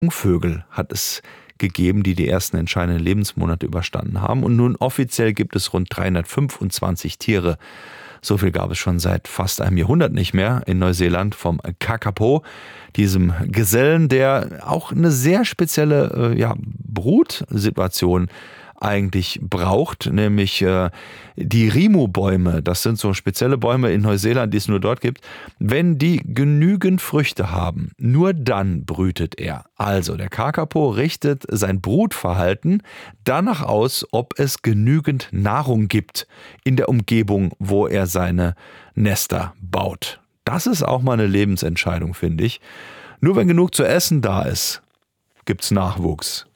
Jungvögel hat es gegeben, die ersten entscheidenden Lebensmonate überstanden haben. Und nun offiziell gibt es rund 325 Tiere. So viel gab es schon seit fast einem Jahrhundert nicht mehr in Neuseeland vom Kakapo, diesem Gesellen, der auch eine sehr spezielle Brutsituation eigentlich braucht, nämlich die Rimu-Bäume. Das sind so spezielle Bäume in Neuseeland, die es nur dort gibt. Wenn die genügend Früchte haben, nur dann brütet er. Also der Kakapo richtet sein Brutverhalten danach aus, ob es genügend Nahrung gibt in der Umgebung, wo er seine Nester baut. Das ist auch mal eine Lebensentscheidung, finde ich. Nur wenn genug zu essen da ist, gibt's Nachwuchs.